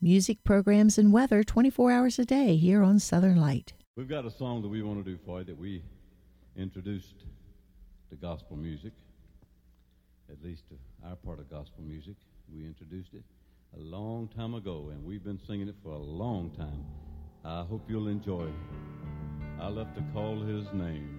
Music, programs, and weather 24 hours a day here on Southern Light. We've got a song that we want to do for you that we introduced to gospel music, at least to our part of gospel music. We introduced it a long time ago, and we've been singing it for a long time. I hope you'll enjoy it. I love to call his name.